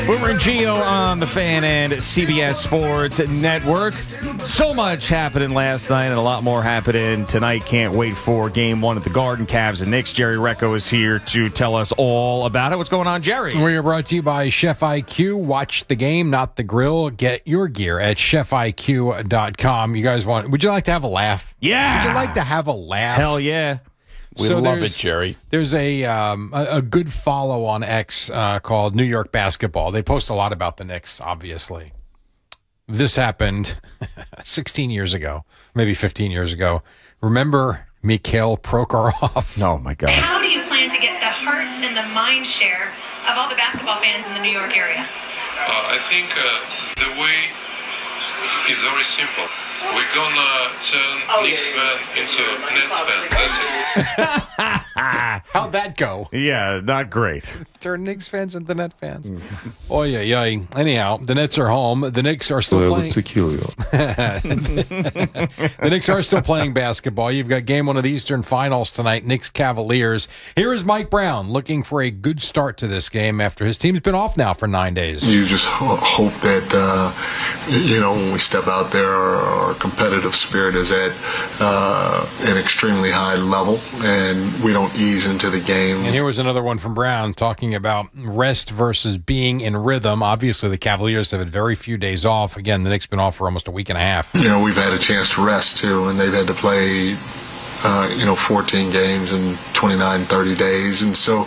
Boomer and Gio on the Fan and CBS Sports Network. So much happening last night and a lot more happening tonight. Can't wait for Game 1 at the Garden. Cavs and Knicks. Jerry Recco is here to tell us all about it. What's going on, Jerry? We are brought to you by Chef IQ. Watch the game, not the grill. Get your gear at chefiq.com. You guys would you like to have a laugh? Yeah. Would you like to have a laugh? Hell yeah. We love it, Jerry. There's a good follow on X called New York Basketball. They post a lot about the Knicks, obviously. This happened 16 years ago, maybe 15 years ago. Remember Mikhail Prokhorov? Oh, my God. How do you plan to get the hearts and the mind share of all the basketball fans in the New York area? I think the way is very simple. We're gonna turn Knicks fan into Nets fan. That's it. How'd that go? Yeah, not great. Turn Knicks fans into Net fans. Oh, yeah. Anyhow, the Nets are home. The Knicks are still playing. The Knicks are still playing basketball. You've got Game 1 of the Eastern Finals tonight, Knicks Cavaliers. Here is Mike Brown looking for a good start to this game after his team's been off now for 9 days. You just hope that, when we step out there, our competitive spirit is at an extremely high level, and we don't ease into the game. And here was another one from Brown talking about rest versus being in rhythm. Obviously, the Cavaliers have had very few days off. Again, the Knicks been off for almost a week and a half. We've had a chance to rest, too, and they've had to play 14 games in 29, 30 days. And so,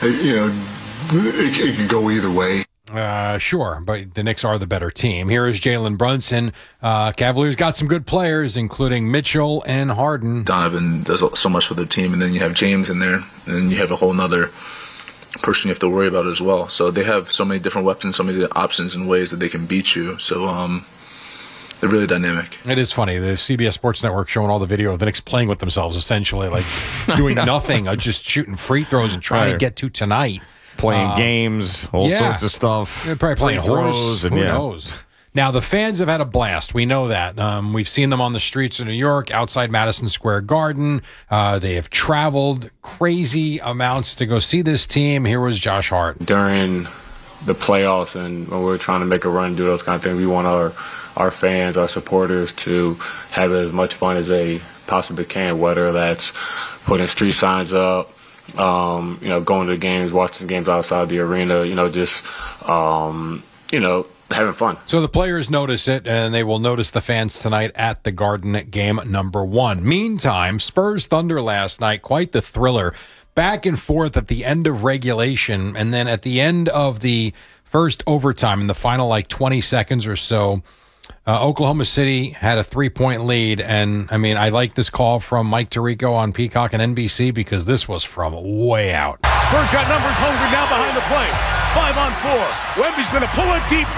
it could go either way. Sure, but the Knicks are the better team. Here is Jalen Brunson. Cavaliers got some good players, including Mitchell and Harden. Donovan does so much for the team, and then you have James in there, and then you have a whole nother person you have to worry about as well. So they have so many different weapons, so many options and ways that they can beat you. So they're really dynamic. It is funny. The CBS Sports Network showing all the video of the Knicks playing with themselves, essentially, like doing nothing, just shooting free throws and trying to get to tonight. Playing games, all sorts of stuff. They're probably playing horse. And Who knows? Now, the fans have had a blast. We know that. We've seen them on the streets of New York, outside Madison Square Garden. They have traveled crazy amounts to go see this team. Here was Josh Hart. During the playoffs and when we're trying to make a run, do those kind of things, we want our fans, our supporters to have as much fun as they possibly can, whether that's putting street signs up, going to the games, watching the games outside the arena, having fun. So the players notice it, and they will notice the fans tonight at the Garden at game number 1. Meantime, Spurs Thunder last night, quite the thriller. Back and forth at the end of regulation, and then at the end of the first overtime, in the final 20 seconds or so, Oklahoma City had a 3-point lead, and I like this call from Mike Tirico on Peacock and NBC because this was from way out. Spurs got numbers hungry now behind the play. 5 on 4. Wemby's going to pull a deep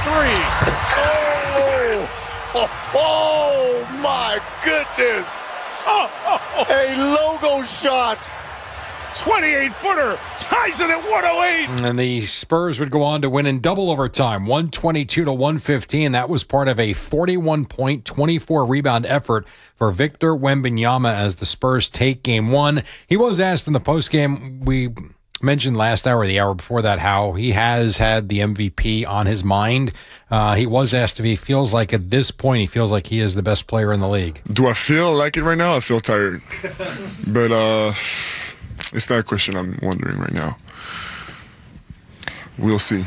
3. Oh my goodness! A logo shot. 28-footer, ties it at 108. And the Spurs would go on to win in double overtime, 122-115. That was part of a 41-point, 24-rebound effort for Victor Wembanyama as the Spurs take game 1. He was asked in the postgame, we mentioned last hour or the hour before that, how he has had the MVP on his mind. He was asked if he feels like at this point, he feels like he is the best player in the league. Do I feel like it right now? I feel tired. But, it's not a question I'm wondering right now. We'll see,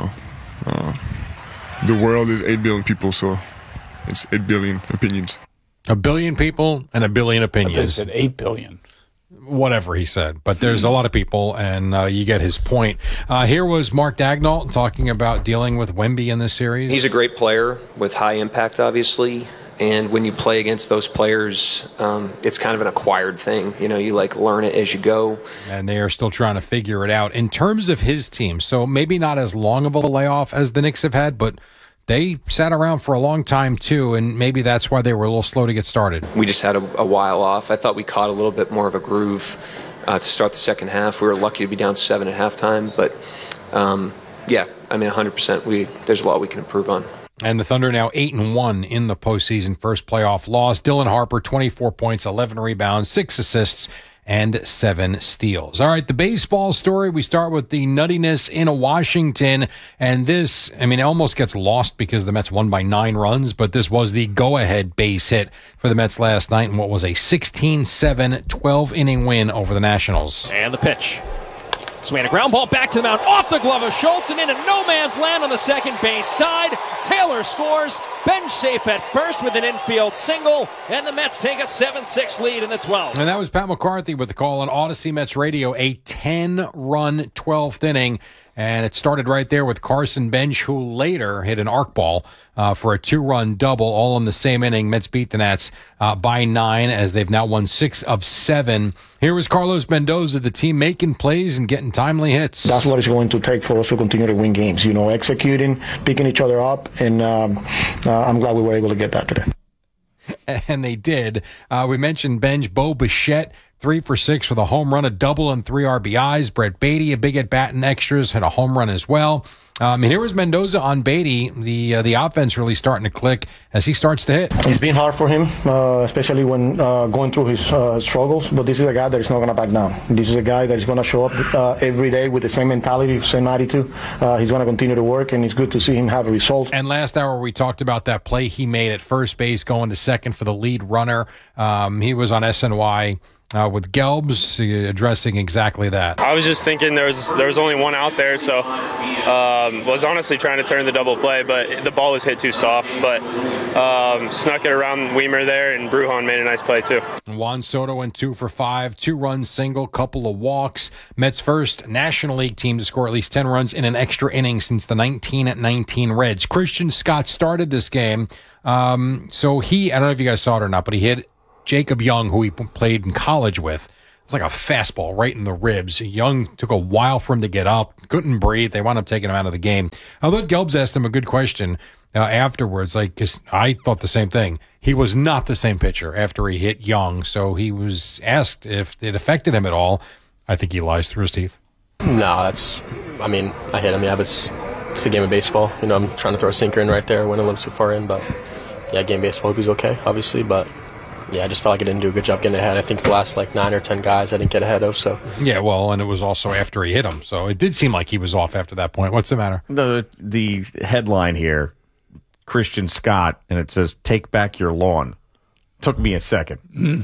The world is 8 billion people, so it's 8 billion opinions. A billion people and a billion opinions. They said 8 billion. Whatever he said. But there's a lot of people, and you get his point. Here was Mark Daigneault talking about dealing with Wemby in this series. He's a great player with high impact, obviously. And when you play against those players, it's kind of an acquired thing. You learn it as you go. And they are still trying to figure it out. In terms of his team, so maybe not as long of a layoff as the Knicks have had, but they sat around for a long time too, and maybe that's why they were a little slow to get started. We just had a while off. I thought we caught a little bit more of a groove to start the second half. We were lucky to be down 7 at halftime, but 100%. There's a lot we can improve on. And the Thunder now 8-1 in the postseason, first playoff loss. Dylan Harper, 24 points, 11 rebounds, 6 assists, and 7 steals. All right, the baseball story. We start with the nuttiness in Washington. And this, it almost gets lost because the Mets won by 9 runs, but this was the go-ahead base hit for the Mets last night in what was a 16-7, 12-inning win over the Nationals. And the pitch. Swing a ground ball back to the mound, off the glove of Schultz, and into no man's land on the second base side. Taylor scores. Bench safe at first with an infield single, and the Mets take a 7-6 lead in the 12th. And that was Pat McCarthy with the call on Odyssey Mets Radio, a 10-run 12th inning. And it started right there with Carson Bench, who later hit an arc ball for a 2-run double, all in the same inning. Mets beat the Nats by 9, as they've now won 6 of 7. Here was Carlos Mendoza, the team making plays and getting timely hits. That's what it's going to take for us to continue to win games. Executing, picking each other up, and I'm glad we were able to get that today. And they did. We mentioned Benj. Bo Bichette, 3 for 6 with a home run, a double, and 3 RBIs. Brett Beatty, a big at-bat in extras, had a home run as well. And here was Mendoza on Beatty. The offense really starting to click as he starts to hit. It's been hard for him, especially when going through his struggles. But this is a guy that is not going to back down. This is a guy that is going to show up every day with the same mentality, same attitude. He's going to continue to work, and it's good to see him have a result. And last hour we talked about that play he made at first base, going to second for the lead runner. He was on SNY. With Gelbs addressing exactly that. I was just thinking there was only one out there, so was honestly trying to turn the double play, but the ball was hit too soft. But snuck it around Weimer there, and Brujan made a nice play too. Juan Soto went 2 for 5, 2-run single, couple of walks. Mets first National League team to score at least 10 runs in an extra inning since the 1919 Reds. Christian Scott started this game, so I don't know if you guys saw it or not, but he hit Jacob Young, who he played in college with. It was like a fastball right in the ribs. Young took a while for him to get up, couldn't breathe. They wound up taking him out of the game. I thought Gelbs asked him a good question afterwards, because I thought the same thing. He was not the same pitcher after he hit Young, so he was asked if it affected him at all. I think he lies through his teeth. No, I hit him, but it's a game of baseball. I'm trying to throw a sinker in right there when it lives too far in, but yeah, game of baseball, he was okay, obviously, but yeah, I just felt like I didn't do a good job getting ahead. I think the last 9 or 10 guys I didn't get ahead of. So yeah, well, and it was also after he hit him, so it did seem like he was off after that point. What's the matter? The headline here, Christian Scott, and it says "Take back your lawn." Took me a second.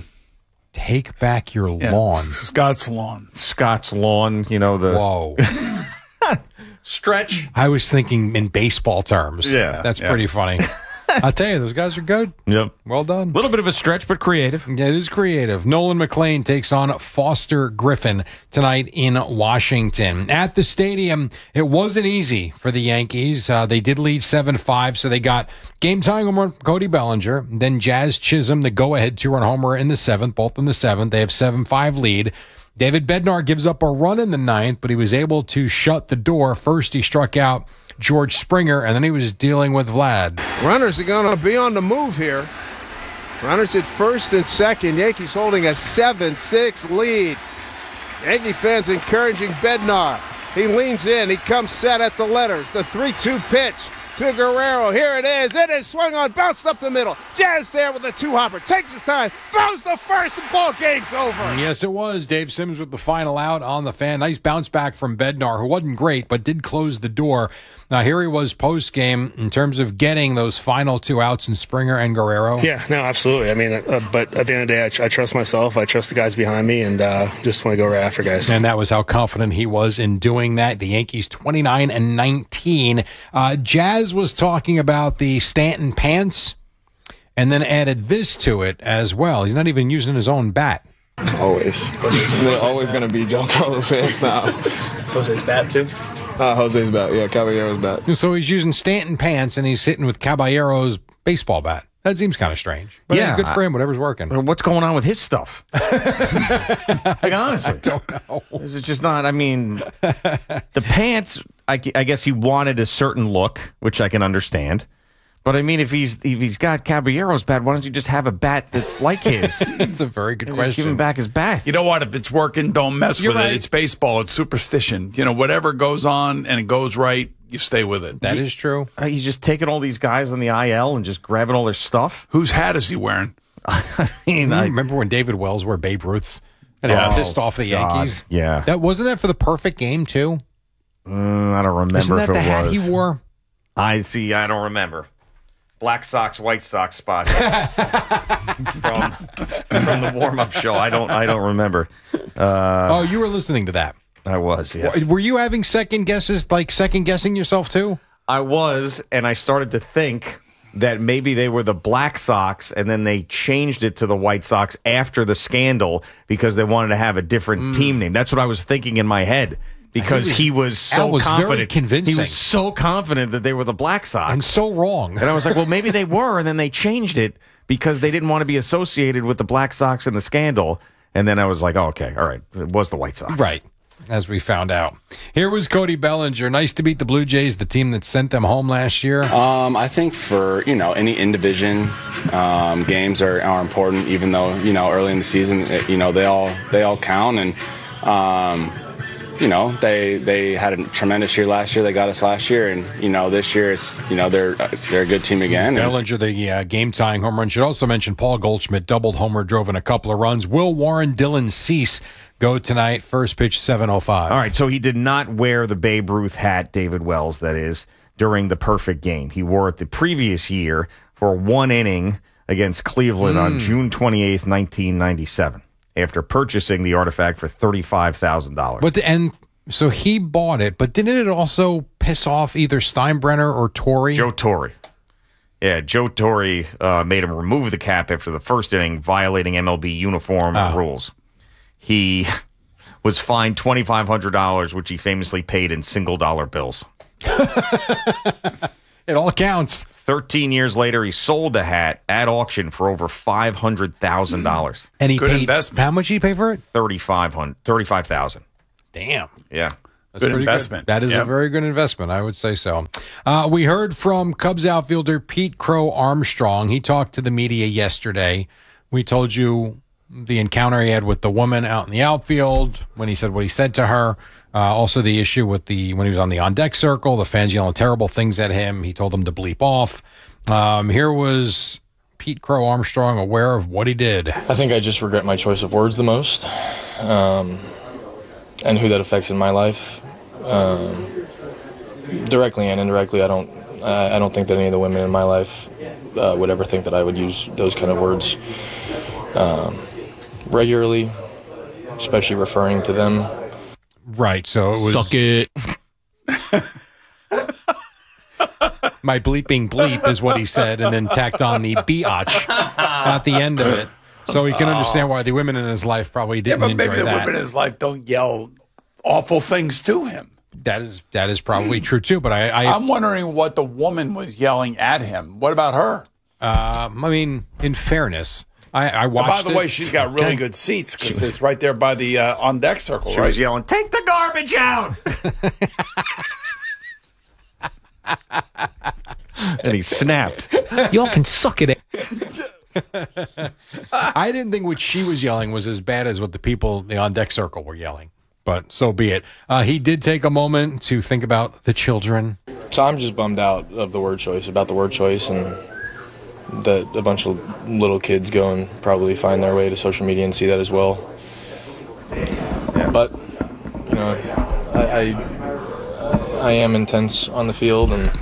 Take back your lawn. Scott's lawn. Scott's lawn. Whoa. Stretch. I was thinking in baseball terms. Yeah, that's pretty funny. I'll tell you, those guys are good. Yep. Well done. A little bit of a stretch, but creative. Yeah, it is creative. Nolan McLean takes on Foster Griffin tonight in Washington. At the stadium, it wasn't easy for the Yankees. They did lead 7-5, so they got game-tying homer Cody Bellinger, then Jazz Chisholm, the go-ahead 2-run homer in the 7th, both in the 7th. They have 7-5 lead. David Bednar gives up a run in the 9th, but he was able to shut the door. First, he struck out George Springer, and then he was dealing with Vlad. Runners are going to be on the move here. Runners at first and second. Yankees holding a 7-6 lead. Yankee fans encouraging Bednar. He leans in. He comes set at the letters. The 3-2 pitch to Guerrero. Here it is. It is swung on, bounced up the middle. Jazz there with a 2-hopper. Takes his time. Throws the first. The ball game's over. Yes, it was. Dave Sims with the final out on the fan. Nice bounce back from Bednar, who wasn't great, but did close the door. Now, here he was post-game in terms of getting those final 2 outs in Springer and Guerrero. Yeah, no, absolutely. But at the end of the day, I trust myself. I trust the guys behind me, and just want to go right after guys. And that was how confident he was in doing that. The Yankees 29-19. Jazz was talking about the Stanton pants and then added this to it as well. He's not even using his own bat. Always. They're always going to be Giancarlo fans now. Jose's bat, too? Jose's bat, yeah, Caballero's bat. So he's using Stanton pants and he's hitting with Caballero's baseball bat. That seems kind of strange. But yeah, good for him, whatever's working. What's going on with his stuff? Honestly. I don't know. Is it just not, the pants, I guess he wanted a certain look, which I can understand. But if he's got Caballero's bat, why don't you just have a bat that's like his? It's a very good question. Just give him back his bat. You know what? If it's working, don't mess with right. it. It's baseball. It's superstition. Whatever goes on and it goes right, you stay with it. That is true. He's just taking all these guys on the IL and just grabbing all their stuff. Whose hat is he wearing? I remember when David Wells wore Babe Ruth's and pissed off the Yankees. Yeah. Wasn't that for the perfect game, too? I don't remember Isn't that if it the hat was. he wore? I don't remember. Black Sox, White Sox spot from the warm-up show. I don't remember. You were listening to that. I was, yes. Were you having second guessing yourself, too? I was, and I started to think that maybe they were the Black Sox, and then they changed it to the White Sox after the scandal because they wanted to have a different team name. That's what I was thinking in my head. Because he was so confident. Very convincing. He was so confident that they were the Black Sox. And so wrong. And I was like, well, maybe they were, and then they changed it because they didn't want to be associated with the Black Sox and the scandal. And then I was like, oh, okay, all right. It was the White Sox. Right, as we found out. Here was Cody Bellinger. Nice to beat the Blue Jays, the team that sent them home last year. I think for, any in-division games are important, even though, early in the season, they all count. And, they had a tremendous year last year. They got us last year, and this year it's they're a good team again. Bellinger, the game-tying home run. Should also mention Paul Goldschmidt doubled homer, drove in a couple of runs. Will Warren, Dylan Cease go tonight. First pitch 7:05. All right, so he did not wear the Babe Ruth hat, David Wells, that is, during the perfect game. He wore it the previous year for one inning against Cleveland on June 28th, 1997. After purchasing the artifact for $35,000. So he bought it, but didn't it also piss off either Steinbrenner or Torre? Joe Torre. Yeah, Joe Torre made him remove the cap after the first inning, violating MLB uniform rules. He was fined $2,500, which he famously paid in single-dollar bills. It all counts. 13 years later, he sold the hat at auction for over $500,000. And he paid investment. How much did he pay for it? $35,000. Damn. Yeah. That's good investment. Good. That is a very good investment, I would say so. We heard from Cubs outfielder Pete Crow Armstrong. He talked to the media yesterday. We told you the encounter he had with the woman out in the outfield when he said what he said to her. Also the issue with when he was on the on-deck circle, the fans yelling terrible things at him. He told them to bleep off. Here was Pete Crow Armstrong aware of what he did. I think I just regret my choice of words the most, and who that affects in my life. Directly and indirectly, I don't think that any of the women in my life would ever think that I would use those kind of words regularly, especially referring to them. Right, so it was... Suck it. My bleeping bleep is what he said, and then tacked on the biatch at the end of it. So he can understand why the women in his life probably didn't enjoy that. Maybe the women in his life don't yell awful things to him. That is probably true, too, but I'm wondering what the woman was yelling at him. What about her? In fairness... I watched by the way, she's got really good seats because it's right there by the on-deck circle, She was yelling, take the garbage out! And he snapped. Y'all can suck it. I didn't think what she was yelling was as bad as what the people in the on-deck circle were yelling, but so be it. He did take a moment to think about the children. So I'm just bummed out of the word choice, and that a bunch of little kids go and probably find their way to social media and see that as well. But, I am intense on the field, and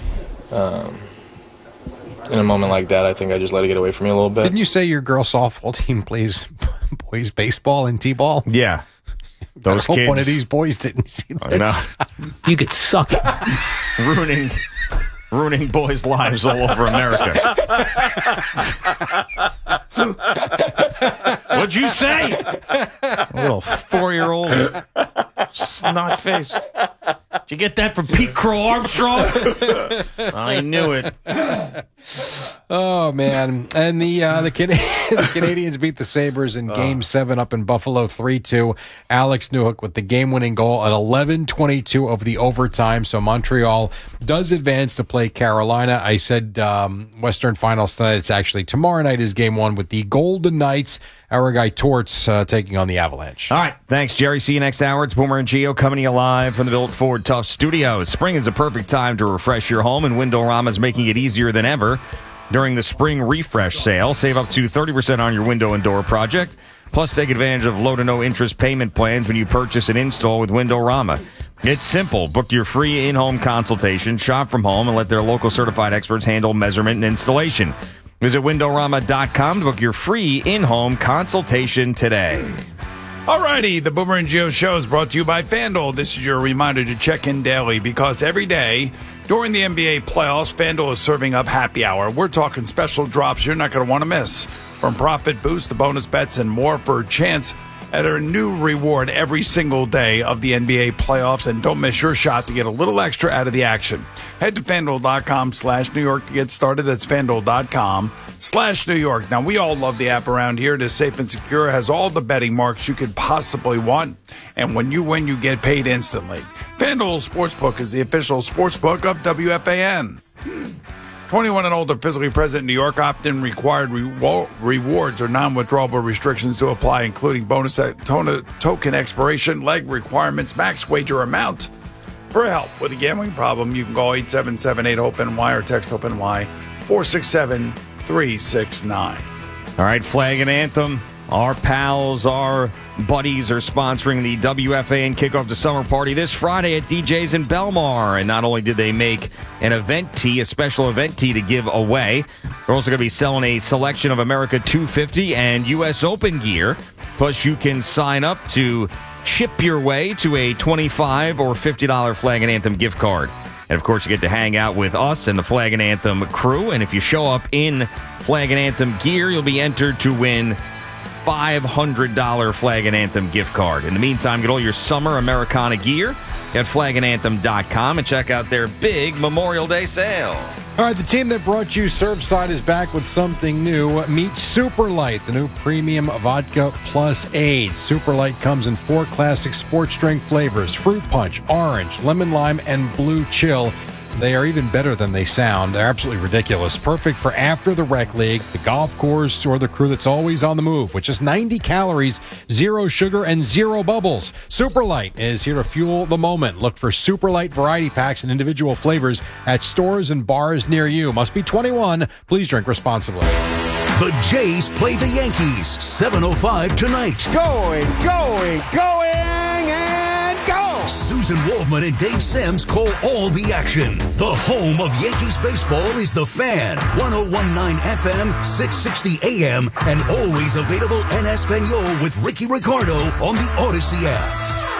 in a moment like that, I think I just let it get away from me a little bit. Didn't you say your girls' softball team plays boys baseball and t-ball? Yeah. Those I hope kids. One of these boys didn't see this. You could suck it. Ruining boys' lives all over America. What'd you say? A little 4-year-old snot face. Did you get that from Pete Crow Armstrong? I knew it. Oh, man. And the Canadians beat the Sabres in Game 7 up in Buffalo 3-2. Alex Newhook with the game-winning goal at 11:22 of the overtime. So Montreal does advance to play Carolina. I said Western Finals tonight. It's actually tomorrow night is Game 1 with the Golden Knights. Our guy Torts taking on the Avalanche. All right. Thanks, Jerry. See you next hour. It's Boomer and Gio coming to you live from the Built Ford Tough Studios. Spring is a perfect time to refresh your home, and Windorama is making it easier than ever during the spring refresh sale. Save up to 30% on your window and door project Plus, take advantage of low to no interest payment plans when you purchase and install with Windorama. It's simple. Book your free in-home consultation, shop from home, and let their local certified experts handle measurement and installation. Visit Windorama.com to book your free in-home consultation today. Alrighty, the Boomer and Gio Show is brought to you by FanDuel. This is your reminder to check in daily because every day during the NBA playoffs, FanDuel is serving up happy hour. We're talking special drops you're not going to want to miss. From profit boost to bonus bets and more for a chance at a new reward every single day of the NBA playoffs. And don't miss your shot to get a little extra out of the action. Head to FanDuel.com/New York to get started. That's FanDuel.com/New York. Now, we all love the app around here. It is safe and secure. It has all the betting marks you could possibly want. And when you win, you get paid instantly. FanDuel Sportsbook is the official sportsbook of WFAN. 21 and older, physically present in New York, opt-in required rewards or non-withdrawable restrictions to apply, including bonus token expiration, leg requirements, max wager amount. For help with a gambling problem, you can call 877-8-HOPE-NY or text HOPE-NY 467-369. All right, Flag and Anthem. Our pals, our buddies are sponsoring the WFAN Kickoff to Summer Party this Friday at DJ's in Belmar. And not only did they make an event tee, a special event tee to give away, they're also going to be selling a selection of America 250 and U.S. Open gear. Plus, you can sign up to chip your way to a $25 or $50 Flag and Anthem gift card. And, of course, you get to hang out with us and the Flag and Anthem crew. And if you show up in Flag and Anthem gear, you'll be entered to win $500 Flag and Anthem gift card. In the meantime, get all your summer Americana gear at flagandanthem.com and check out their big Memorial Day sale. All right, the team that brought you Surfside is back with something new. Meet Super Light, the new premium vodka plus AIDS. Super Light comes in 4 classic sports drink flavors: fruit punch, orange, lemon lime, and blue chill. They are even better than they sound. They're absolutely ridiculous. Perfect for after the rec league, the golf course, or the crew that's always on the move. With just 90 calories, 0 sugar, and 0 bubbles. Super Light is here to fuel the moment. Look for Super Light variety packs and individual flavors at stores and bars near you. Must be 21. Please drink responsibly. The Jays play the Yankees, 7:05 tonight. Going, and go! Susan Waldman and Dave Sims call all the action. The home of Yankees baseball is The Fan, 101.9 FM, 660 AM, and always available en Espanol with Ricky Ricardo on the Odyssey app.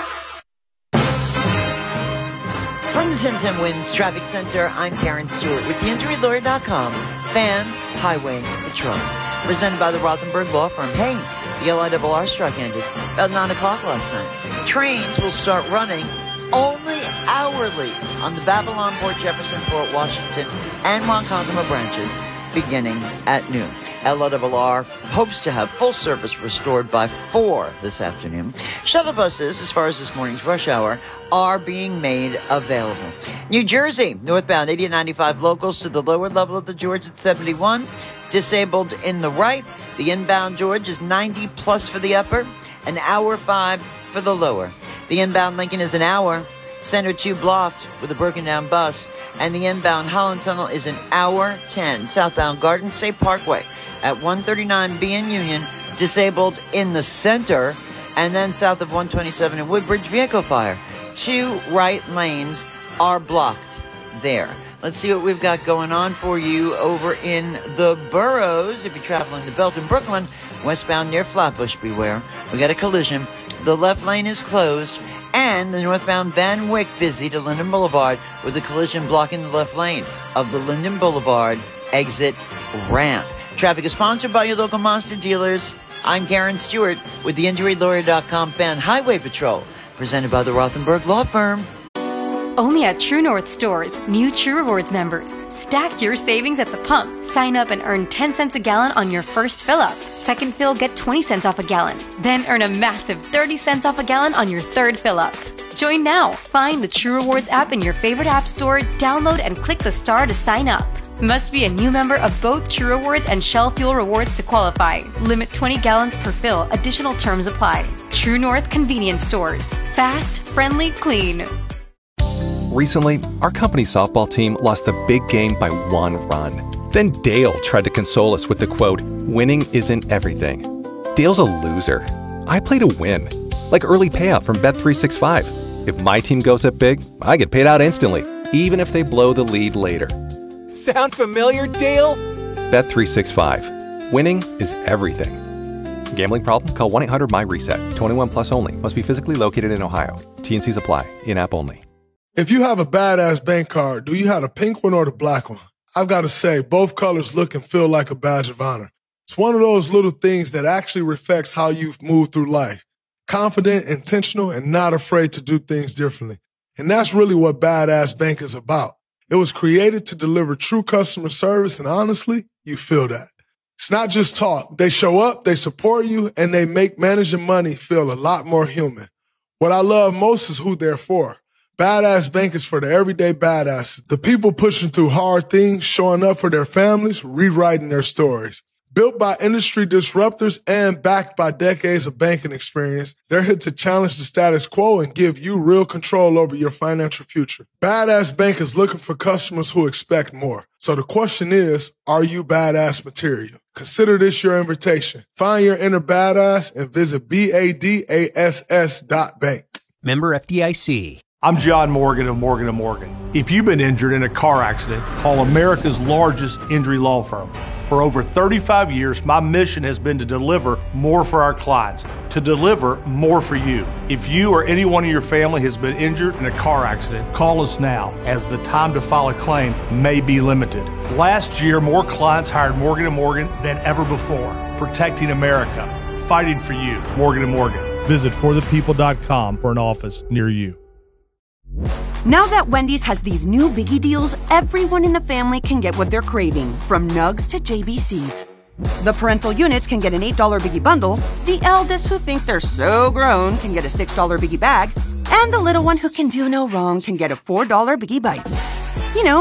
From the 1010 Winds Traffic Center, I'm Karen Stewart with theinjurylawyer.com Fan Highway Patrol. Presented by the Rothenberg Law Firm. Hey, the LIRR strike ended about 9 o'clock last night. Trains will start running only hourly on the Babylon, Port Jefferson, Port Washington, and Ronkonkoma branches beginning at noon. LIRR hopes to have full service restored by 4 this afternoon. Shuttle buses, as far as this morning's rush hour, are being made available. New Jersey, northbound 80 and 95 locals to the lower level of the George at 71. Disabled in the right. The inbound George is 90 plus for the upper, an hour 5 for the lower. The inbound Lincoln is an hour, Center 2 blocked with a broken down bus, and the inbound Holland Tunnel is an hour 10. Southbound Garden State Parkway at 139B in Union, disabled in the center, and then south of 127 in Woodbridge, vehicle fire. 2 right lanes are blocked there. Let's see what we've got going on for you over in the boroughs. If you're traveling to Belton, Brooklyn, westbound near Flatbush, beware. We got a collision. The left lane is closed, and the northbound Van Wyck busy to Linden Boulevard with a collision blocking the left lane of the Linden Boulevard exit ramp. Traffic is sponsored by your local Mazda dealers. I'm Karen Stewart with the InjuryLawyer.com Fan Highway Patrol, presented by the Rothenberg Law Firm. Only at True North stores, new True Rewards members. Stack your savings at the pump. Sign up and earn 10 cents a gallon on your first fill up. Second fill, get 20 cents off a gallon. Then earn a massive 30 cents off a gallon on your third fill up. Join now. Find the True Rewards app in your favorite app store, download and click the star to sign up. Must be a new member of both True Rewards and Shell Fuel Rewards to qualify. Limit 20 gallons per fill. Additional terms apply. True North Convenience Stores. Fast, friendly, clean. Recently, our company's softball team lost a big game by 1 run. Then Dale tried to console us with the quote, "Winning isn't everything." Dale's a loser. I play to win. Like early payout from Bet365. If my team goes up big, I get paid out instantly, even if they blow the lead later. Sound familiar, Dale? Bet365. Winning is everything. Gambling problem? Call 1-800-MY-RESET. 21 plus only. Must be physically located in Ohio. T&Cs apply. In-app only. If you have a badass bank card, do you have the pink one or the black one? I've got to say, both colors look and feel like a badge of honor. It's one of those little things that actually reflects how you've moved through life. Confident, intentional, and not afraid to do things differently. And that's really what Badass Bank is about. It was created to deliver true customer service, and honestly, you feel that. It's not just talk. They show up, they support you, and they make managing money feel a lot more human. What I love most is who they're for. Badass Bank is for the everyday badasses, the people pushing through hard things, showing up for their families, rewriting their stories. Built by industry disruptors and backed by decades of banking experience, they're here to challenge the status quo and give you real control over your financial future. Badass Bank is looking for customers who expect more. So the question is, are you badass material? Consider this your invitation. Find your inner badass and visit BADASS.bank. Member FDIC. I'm John Morgan of Morgan & Morgan. If you've been injured in a car accident, call America's largest injury law firm. For over 35 years, my mission has been to deliver more for our clients, to deliver more for you. If you or anyone in your family has been injured in a car accident, call us now, as the time to file a claim may be limited. Last year, more clients hired Morgan & Morgan than ever before, protecting America, fighting for you. Morgan & Morgan. Visit forthepeople.com for an office near you. Now that Wendy's has these new biggie deals, everyone in the family can get what they're craving, from nugs to JBCs. The parental units can get an $8 biggie bundle, the eldest who think they're so grown can get a $6 biggie bag, and the little one who can do no wrong can get a $4 biggie bites. You know,